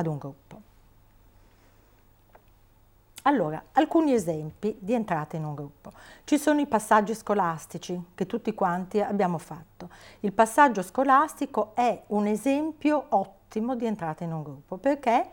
ad un gruppo. Allora, alcuni esempi di entrata in un gruppo. Ci sono i passaggi scolastici che tutti quanti abbiamo fatto. Il passaggio scolastico è un esempio ottimo di entrata in un gruppo perché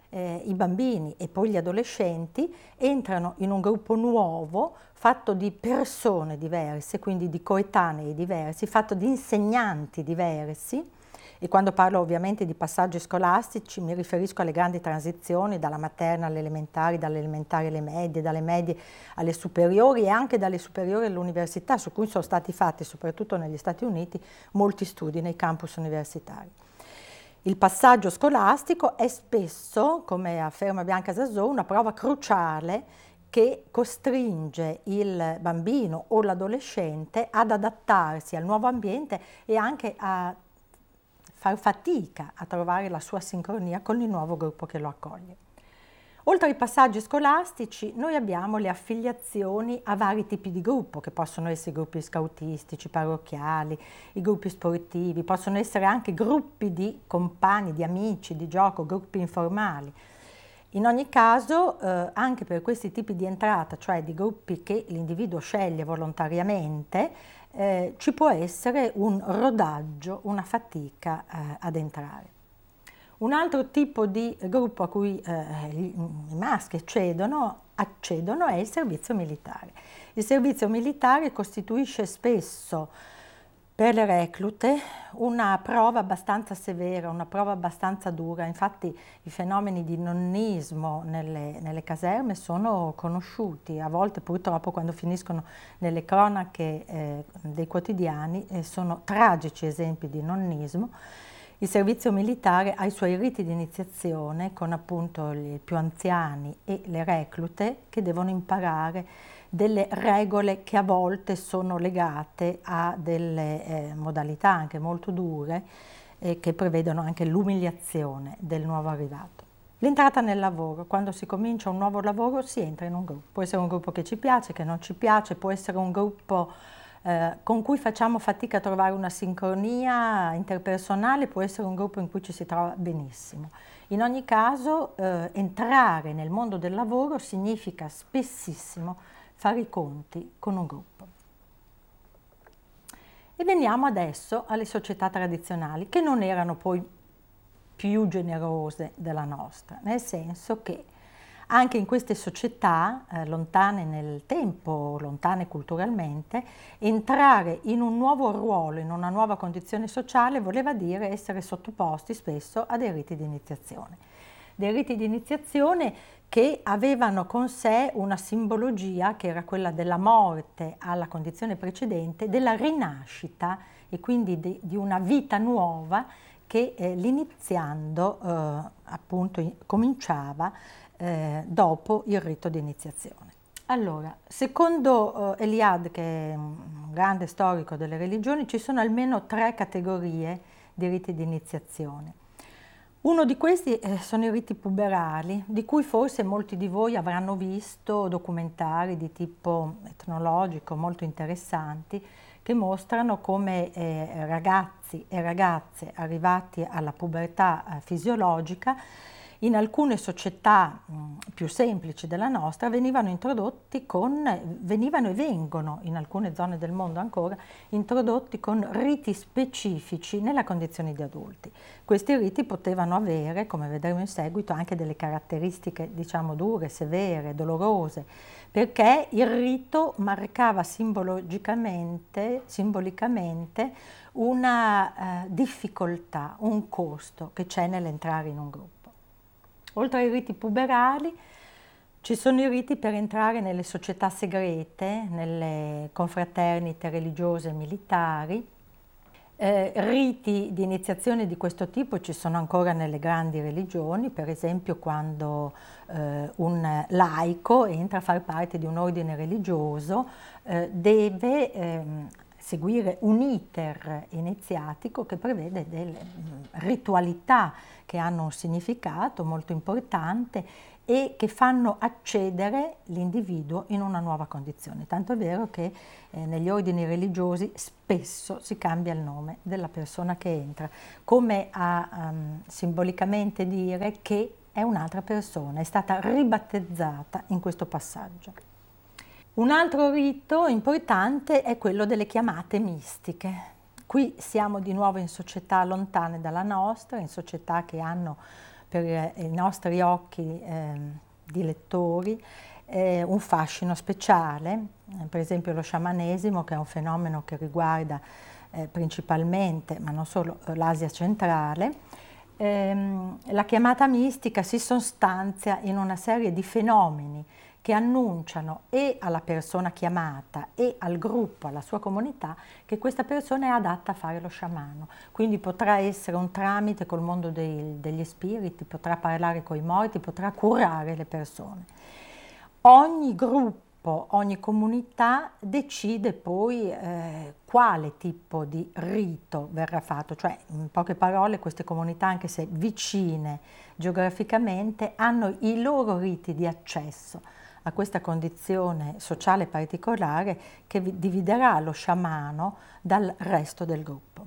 i bambini e poi gli adolescenti entrano in un gruppo nuovo fatto di persone diverse, quindi di coetanei diversi, fatto di insegnanti diversi. E quando parlo ovviamente di passaggi scolastici mi riferisco alle grandi transizioni dalla materna alle elementari, dalle elementari alle medie, dalle medie alle superiori e anche dalle superiori all'università, su cui sono stati fatti, soprattutto negli Stati Uniti, molti studi nei campus universitari. Il passaggio scolastico è spesso, come afferma Bianca Zazzò, una prova cruciale che costringe il bambino o l'adolescente ad adattarsi al nuovo ambiente e anche a far fatica a trovare la sua sincronia con il nuovo gruppo che lo accoglie. Oltre ai passaggi scolastici, noi abbiamo le affiliazioni a vari tipi di gruppo, che possono essere gruppi scoutistici, parrocchiali, i gruppi sportivi, possono essere anche gruppi di compagni, di amici, di gioco, gruppi informali. In ogni caso, anche per questi tipi di entrata, cioè di gruppi che l'individuo sceglie volontariamente, ci può essere un rodaggio, una fatica ad entrare. Un altro tipo di gruppo a cui i maschi accedono è il servizio militare. Il servizio militare costituisce spesso per le reclute una prova abbastanza severa, una prova abbastanza dura. Infatti i fenomeni di nonnismo nelle caserme sono conosciuti, a volte purtroppo quando finiscono nelle cronache dei quotidiani sono tragici esempi di nonnismo. Il servizio militare ha i suoi riti di iniziazione con appunto i più anziani e le reclute che devono imparare delle regole che a volte sono legate a delle modalità anche molto dure che prevedono anche l'umiliazione del nuovo arrivato. L'entrata nel lavoro, quando si comincia un nuovo lavoro si entra in un gruppo, può essere un gruppo che ci piace, che non ci piace, può essere un gruppo con cui facciamo fatica a trovare una sincronia interpersonale, può essere un gruppo in cui ci si trova benissimo. In ogni caso entrare nel mondo del lavoro significa spessissimo fare i conti con un gruppo. E veniamo adesso alle società tradizionali, che non erano poi più generose della nostra, nel senso che anche in queste società, lontane nel tempo, lontane culturalmente, entrare in un nuovo ruolo, in una nuova condizione sociale, voleva dire essere sottoposti spesso a dei riti di iniziazione. Dei riti di iniziazione che avevano con sé una simbologia che era quella della morte alla condizione precedente, della rinascita e quindi di una vita nuova che l'iniziando appunto cominciava dopo il rito di iniziazione. Allora, secondo Eliade, che è un grande storico delle religioni, ci sono almeno 3 categorie di riti di iniziazione. Uno di questi sono i riti puberali, di cui forse molti di voi avranno visto documentari di tipo etnologico molto interessanti che mostrano come ragazzi e ragazze arrivati alla pubertà fisiologica in alcune società più semplici della nostra venivano e vengono in alcune zone del mondo ancora introdotti con riti specifici nella condizione di adulti. Questi riti potevano avere, come vedremo in seguito, anche delle caratteristiche diciamo dure, severe, dolorose, perché il rito marcava simbolicamente una difficoltà, un costo che c'è nell'entrare in un gruppo. Oltre ai riti puberali ci sono i riti per entrare nelle società segrete, nelle confraternite religiose e militari. Riti di iniziazione di questo tipo ci sono ancora nelle grandi religioni, per esempio quando un laico entra a far parte di un ordine religioso deve seguire un iter iniziatico che prevede delle ritualità che hanno un significato molto importante e che fanno accedere l'individuo in una nuova condizione. Tanto è vero che negli ordini religiosi spesso si cambia il nome della persona che entra, come a simbolicamente dire che è un'altra persona, è stata ribattezzata in questo passaggio. Un altro rito importante è quello delle chiamate mistiche. Qui siamo di nuovo in società lontane dalla nostra, in società che hanno per i nostri occhi di lettori un fascino speciale, per esempio lo sciamanesimo, che è un fenomeno che riguarda principalmente, ma non solo, l'Asia centrale. La chiamata mistica si sostanzia in una serie di fenomeni che annunciano e alla persona chiamata e al gruppo, alla sua comunità, che questa persona è adatta a fare lo sciamano. Quindi potrà essere un tramite col mondo degli spiriti, potrà parlare coi morti, potrà curare le persone. Ogni gruppo, ogni comunità decide poi quale tipo di rito verrà fatto, cioè in poche parole queste comunità, anche se vicine geograficamente, hanno i loro riti di accesso a questa condizione sociale particolare che dividerà lo sciamano dal resto del gruppo.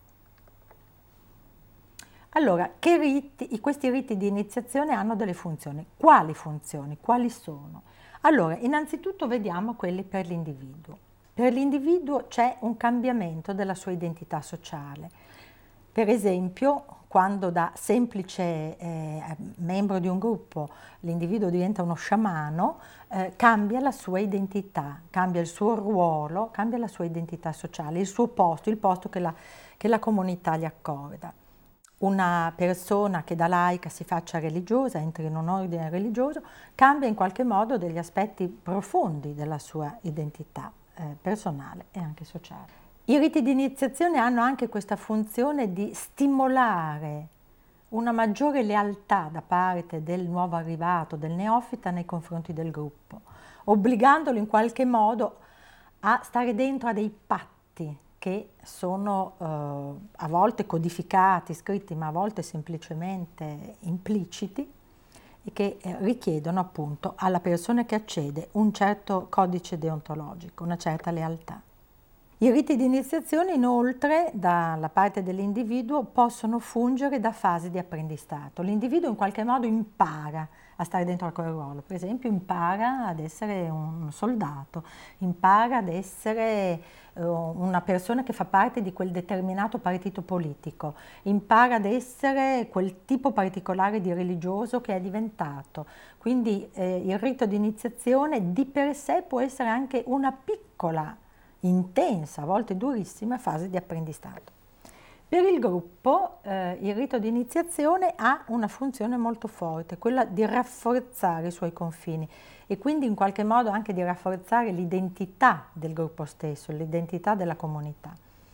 Allora, questi riti di iniziazione hanno delle funzioni. Quali funzioni? Quali sono? Allora, innanzitutto vediamo quelli per l'individuo. Per l'individuo c'è un cambiamento della sua identità sociale. Per esempio, quando da semplice membro di un gruppo l'individuo diventa uno sciamano, cambia la sua identità, cambia il suo ruolo, cambia la sua identità sociale, il suo posto, il posto che la comunità gli accorda. Una persona che da laica si faccia religiosa, entri in un ordine religioso, cambia in qualche modo degli aspetti profondi della sua identità personale e anche sociale. I riti di iniziazione hanno anche questa funzione di stimolare una maggiore lealtà da parte del nuovo arrivato, del neofita nei confronti del gruppo, obbligandolo in qualche modo a stare dentro a dei patti che sono a volte codificati, scritti, ma a volte semplicemente impliciti e che richiedono appunto alla persona che accede un certo codice deontologico, una certa lealtà. I riti di iniziazione inoltre dalla parte dell'individuo possono fungere da fasi di apprendistato. L'individuo in qualche modo impara a stare dentro a quel ruolo, per esempio impara ad essere un soldato, impara ad essere una persona che fa parte di quel determinato partito politico, impara ad essere quel tipo particolare di religioso che è diventato. Quindi il rito di iniziazione di per sé può essere anche una piccola, intensa, a volte durissima fase di apprendistato. Per il gruppo il rito di iniziazione ha una funzione molto forte, quella di rafforzare i suoi confini e quindi in qualche modo anche di rafforzare l'identità del gruppo stesso, l'identità della comunità.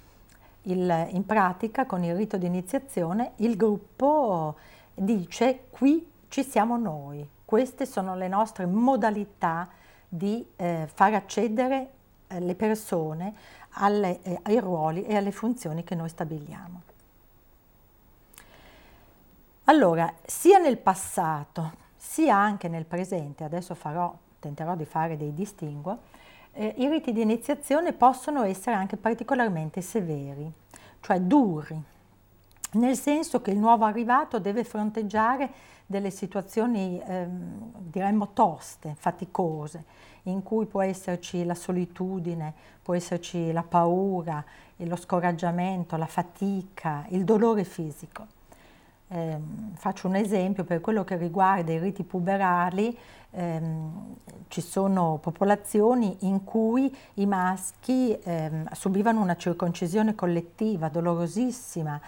In pratica, con il rito di iniziazione, il gruppo dice: qui ci siamo noi, queste sono le nostre modalità di far accedere le persone ai ruoli e alle funzioni che noi stabiliamo. Allora, sia nel passato sia anche nel presente, adesso tenterò di fare dei distinguo, i riti di iniziazione possono essere anche particolarmente severi, cioè duri, nel senso che il nuovo arrivato deve fronteggiare delle situazioni, diremmo, toste, faticose, in cui può esserci la solitudine, può esserci la paura, lo scoraggiamento, la fatica, il dolore fisico. Faccio un esempio: per quello che riguarda i riti puberali, ci sono popolazioni in cui i maschi subivano una circoncisione collettiva dolorosissima,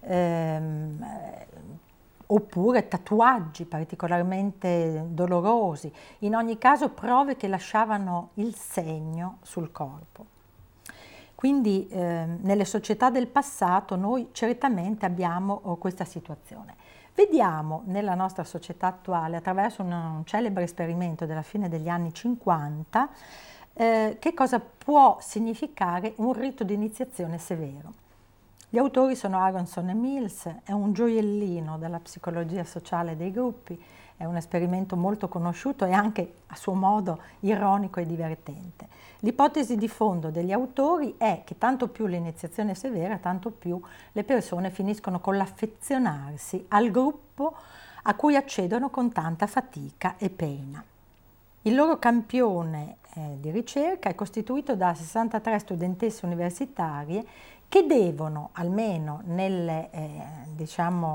oppure tatuaggi particolarmente dolorosi, in ogni caso prove che lasciavano il segno sul corpo. Quindi nelle società del passato noi certamente abbiamo questa situazione. Vediamo nella nostra società attuale, attraverso un celebre esperimento della fine degli anni 50, che cosa può significare un rito di iniziazione severo. Gli autori sono Aronson e Mills, è un gioiellino della psicologia sociale dei gruppi, è un esperimento molto conosciuto e anche a suo modo ironico e divertente. L'ipotesi di fondo degli autori è che tanto più l'iniziazione è severa, tanto più le persone finiscono con l'affezionarsi al gruppo a cui accedono con tanta fatica e pena. Il loro campione di ricerca è costituito da 63 studentesse universitarie che devono, almeno nelle